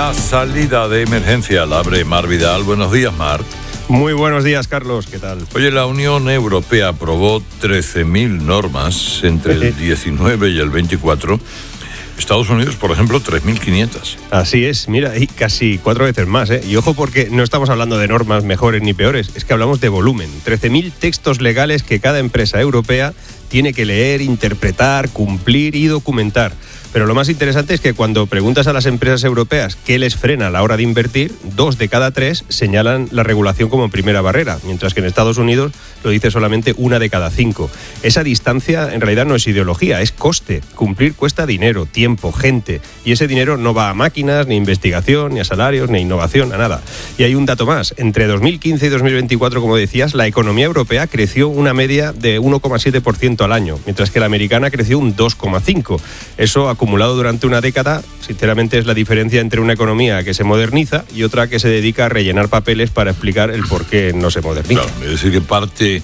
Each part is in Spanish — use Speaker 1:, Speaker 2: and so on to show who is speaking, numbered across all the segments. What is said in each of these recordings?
Speaker 1: La salida de emergencia la abre Mar Vidal. Buenos días, Mar.
Speaker 2: Muy buenos días, Carlos. ¿Qué tal?
Speaker 1: Oye, la Unión Europea aprobó 13.000 normas entre el 19 y el 24. Estados Unidos, por ejemplo, 3.500.
Speaker 2: Así es, mira, y casi 4 veces más, ¿eh? Y ojo, porque no estamos hablando de normas mejores ni peores, es que hablamos de volumen. 13.000 textos legales que cada empresa europea tiene que leer, interpretar, cumplir y documentar. Pero lo más interesante es que cuando preguntas a las empresas europeas qué les frena a la hora de invertir, 2 de cada 3 señalan la regulación como primera barrera, mientras que en Estados Unidos lo dice solamente 1 de cada 5. Esa distancia en realidad no es ideología, es coste. Cumplir cuesta dinero, tiempo, gente, y ese dinero no va a máquinas, ni a investigación, ni a salarios, ni a innovación, a nada. Y hay un dato más, entre 2015 y 2024, como decías, la economía europea creció una media de 1,7% al año, mientras que la americana creció un 2,5%. Eso acumulado durante una década, sinceramente es la diferencia entre una economía que se moderniza y otra que se dedica a rellenar papeles para explicar el por qué no se moderniza.
Speaker 1: Claro, es decir, que parte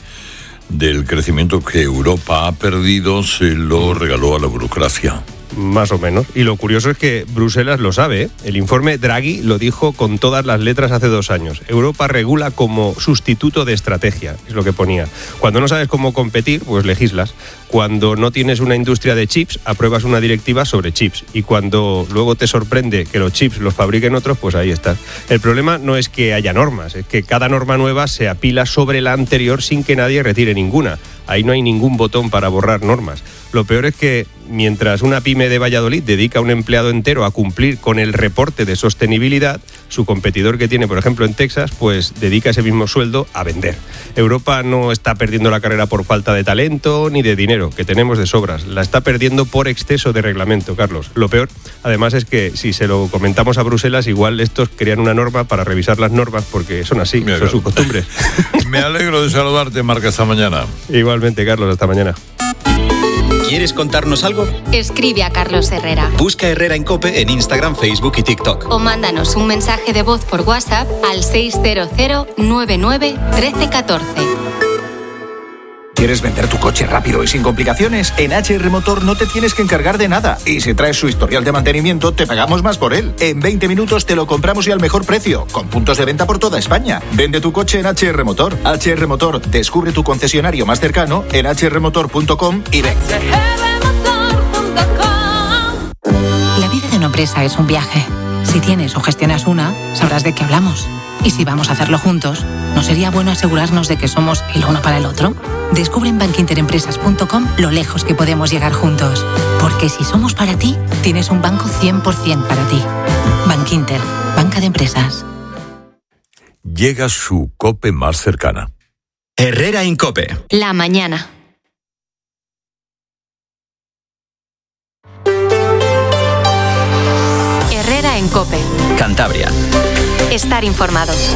Speaker 1: del crecimiento que Europa ha perdido se lo regaló a la burocracia.
Speaker 2: Más o menos. Y lo curioso es que Bruselas lo sabe, ¿eh? El informe Draghi lo dijo con todas las letras hace 2 años. Europa regula como sustituto de estrategia, es lo que ponía. Cuando no sabes cómo competir, pues legislas. Cuando no tienes una industria de chips, apruebas una directiva sobre chips. Y cuando luego te sorprende que los chips los fabriquen otros, pues ahí estás. El problema no es que haya normas, es que cada norma nueva se apila sobre la anterior sin que nadie retire ninguna. Ahí no hay ningún botón para borrar normas. Lo peor es que mientras una pyme de Valladolid dedica a un empleado entero a cumplir con el reporte de sostenibilidad, su competidor que tiene, por ejemplo, en Texas, pues dedica ese mismo sueldo a vender. Europa no está perdiendo la carrera por falta de talento ni de dinero, que tenemos de sobras. La está perdiendo por exceso de reglamento, Carlos. Lo peor, además, es que si se lo comentamos a Bruselas, igual estos crean una norma para revisar las normas, porque son así, son sus costumbres.
Speaker 1: Me alegro de saludarte, Marca, hasta mañana.
Speaker 2: Igualmente, Carlos, hasta mañana.
Speaker 3: ¿Quieres contarnos algo?
Speaker 4: Escribe a Carlos Herrera.
Speaker 3: Busca Herrera en COPE en Instagram, Facebook y TikTok.
Speaker 4: O mándanos un mensaje de voz por WhatsApp al 600 99 13 14.
Speaker 5: ¿Quieres vender tu coche rápido y sin complicaciones? En HR Motor no te tienes que encargar de nada. Y si traes su historial de mantenimiento, te pagamos más por él. En 20 minutos te lo compramos y al mejor precio, con puntos de venta por toda España. Vende tu coche en HR Motor. HR Motor, descubre tu concesionario más cercano en hrmotor.com y ven.
Speaker 6: La vida de una empresa es un viaje. Si tienes o gestionas una, sabrás de qué hablamos. Y si vamos a hacerlo juntos, ¿no sería bueno asegurarnos de que somos el uno para el otro? Descubre en bankinterempresas.com lo lejos que podemos llegar juntos. Porque si somos para ti, tienes un banco 100% para ti. Bankinter, banca de empresas.
Speaker 1: Llega su COPE más cercana.
Speaker 3: Herrera en COPE.
Speaker 4: La mañana. Herrera en COPE.
Speaker 3: Cantabria.
Speaker 4: Estar informados.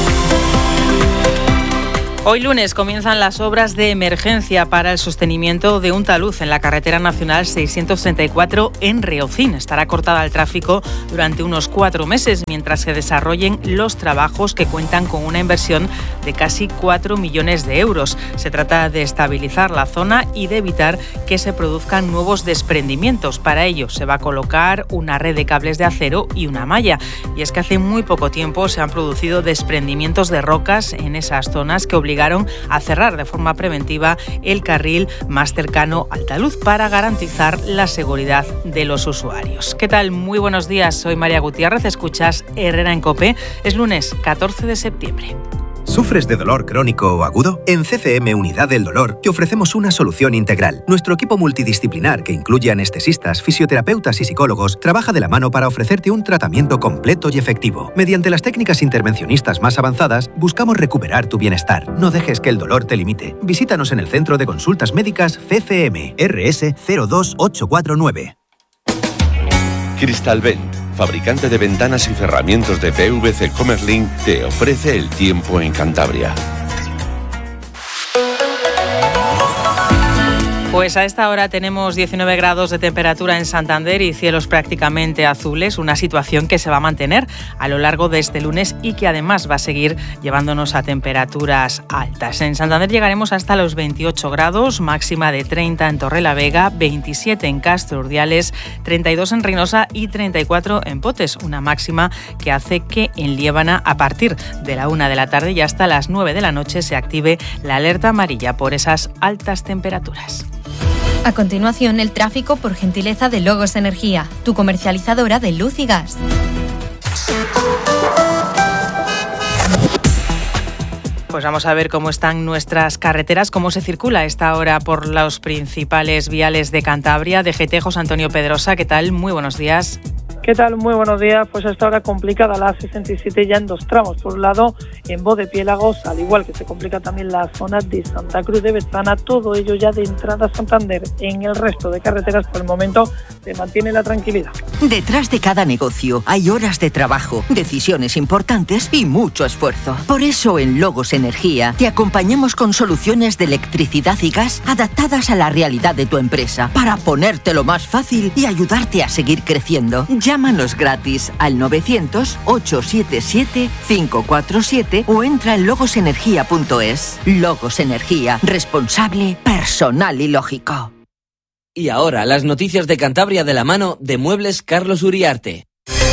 Speaker 7: Hoy lunes comienzan las obras de emergencia para el sostenimiento de un talud en la carretera nacional 634 en Reocín. Estará cortada el tráfico durante unos 4 meses mientras se desarrollen los trabajos que cuentan con una inversión de casi 4 millones de euros. Se trata de estabilizar la zona y de evitar que se produzcan nuevos desprendimientos. Para ello se va a colocar una red de cables de acero y una malla. Y es que hace muy poco tiempo se han producido desprendimientos de rocas en esas zonas que obligaron a cerrar de forma preventiva el carril más cercano al talud para garantizar la seguridad de los usuarios. ¿Qué tal? Muy buenos días, soy María Gutiérrez, escuchas Herrera en COPE. Es lunes 14 de septiembre.
Speaker 8: ¿Sufres de dolor crónico o agudo? En CCM Unidad del Dolor te ofrecemos una solución integral. Nuestro equipo multidisciplinar, que incluye anestesistas, fisioterapeutas y psicólogos, trabaja de la mano para ofrecerte un tratamiento completo y efectivo. Mediante las técnicas intervencionistas más avanzadas, buscamos recuperar tu bienestar. No dejes que el dolor te limite. Visítanos en el Centro de Consultas Médicas CCM, RS 02849.
Speaker 9: Crystalvent, fabricante de ventanas y cerramientos de PVC Comerlin, te ofrece el tiempo en Cantabria.
Speaker 7: Pues a esta hora tenemos 19 grados de temperatura en Santander y cielos prácticamente azules, una situación que se va a mantener a lo largo de este lunes y que además va a seguir llevándonos a temperaturas altas. En Santander llegaremos hasta los 28 grados, máxima de 30 en Torrelavega, 27 en Castro Urdiales, 32 en Reynosa y 34 en Potes, una máxima que hace que en Liébana a partir de la 1 de la tarde y hasta las 9 de la noche se active la alerta amarilla por esas altas temperaturas.
Speaker 10: A continuación, el tráfico por gentileza de Logos Energía, tu comercializadora de luz y gas.
Speaker 7: Pues vamos a ver cómo están nuestras carreteras, cómo se circula a esta hora por los principales viales de Cantabria. DGT, José Antonio Pedrosa, ¿qué tal? Muy buenos días.
Speaker 11: ¿Qué tal? Muy buenos días. Pues hasta ahora complicada la A67 ya en dos tramos. Por un lado, en Bodepiélagos, al igual que se complica también la zona de Santa Cruz de Bezana, todo ello ya de entrada a Santander. En el resto de carreteras, por el momento, se mantiene la tranquilidad.
Speaker 12: Detrás de cada negocio hay horas de trabajo, decisiones importantes y mucho esfuerzo. Por eso en Logos Energía te acompañamos con soluciones de electricidad y gas adaptadas a la realidad de tu empresa para ponértelo más fácil y ayudarte a seguir creciendo. Llámanos gratis al 900-877-547 o entra en logosenergia.es. Logos Energía, responsable, personal y lógico.
Speaker 13: Y ahora las noticias de Cantabria de la mano de Muebles Carlos Uriarte.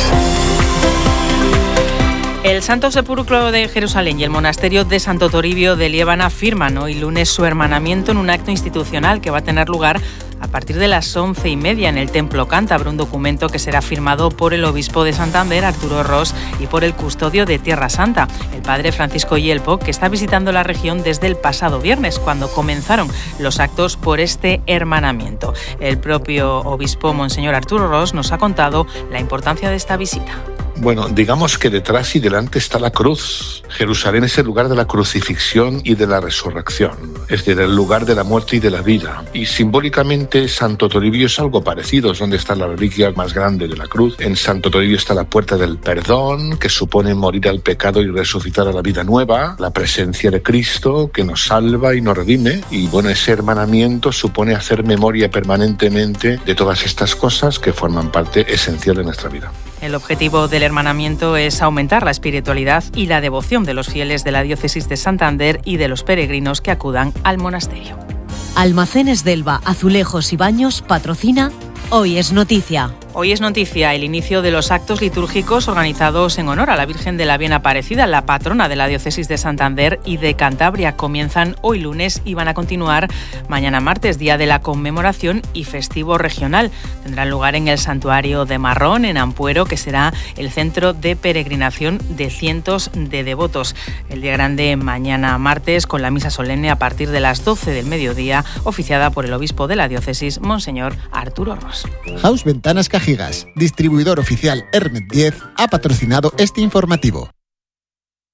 Speaker 7: El Santo Sepulcro de Jerusalén y el monasterio de Santo Toribio de Liébana firman hoy lunes su hermanamiento en un acto institucional que va a tener lugar a partir de las 11:30 en el Templo Cántabro, un documento que será firmado por el obispo de Santander, Arturo Ros, y por el custodio de Tierra Santa, el padre Francisco Yelpo, que está visitando la región desde el pasado viernes, cuando comenzaron los actos por este hermanamiento. El propio obispo, Monseñor Arturo Ros, nos ha contado la importancia de esta visita.
Speaker 14: Bueno, digamos que detrás y delante está la cruz. Jerusalén es el lugar de la crucifixión y de la resurrección, es decir, el lugar de la muerte y de la vida. Y simbólicamente Santo Toribio es algo parecido, es donde está la reliquia más grande de la cruz. En Santo Toribio está la puerta del perdón, que supone morir al pecado y resucitar a la vida nueva, la presencia de Cristo, que nos salva y nos redime. Y bueno, ese hermanamiento supone hacer memoria permanentemente de todas estas cosas que forman parte esencial de nuestra vida.
Speaker 7: El objetivo del hermanamiento es aumentar la espiritualidad y la devoción de los fieles de la diócesis de Santander y de los peregrinos que acudan al monasterio.
Speaker 15: Almacenes Delva, Azulejos y Baños patrocina Hoy es Noticia.
Speaker 7: Hoy es noticia el inicio de los actos litúrgicos organizados en honor a la Virgen de la Bien Aparecida, la patrona de la diócesis de Santander y de Cantabria. Comienzan hoy lunes y van a continuar mañana martes, día de la conmemoración y festivo regional. Tendrán lugar en el Santuario de Marrón, en Ampuero, que será el centro de peregrinación de cientos de devotos. El día grande mañana martes, con la misa solemne a partir de las 12 del mediodía, oficiada por el obispo de la diócesis, Monseñor Arturo Ros.
Speaker 16: House Ventanas Cajigas, distribuidor oficial Hermet 10, ha patrocinado este informativo.